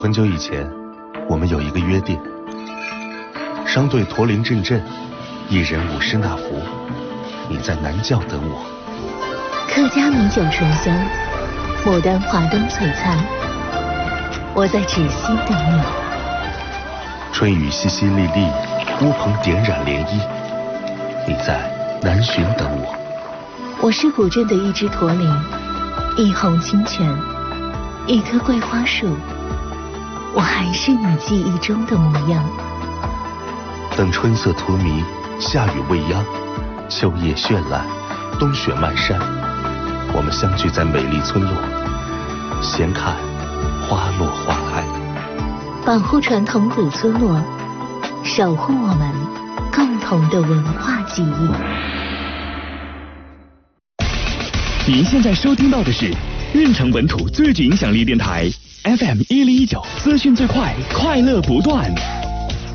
很久以前，我们有一个约定：商队驼铃阵阵，一人舞狮那福。你在南教等我。 客家米酒醇香，牡丹花灯璀璨。我在芷溪等你。 春雨淅淅沥沥，乌篷点染涟漪。你在南浔等我。 我是古镇的一只驼铃，一泓清泉，一棵桂花树。我还是你记忆中的模样。 等春色荼蘼，夏雨未央，秋叶绚烂，冬雪漫山。我们相聚在美丽村落，闲看花落花开。 保护传统古村落，守护我们共同的文化记忆。 您现在收听到的是运城本土最具影响力电台 FM 1019，资讯最快，快乐不断。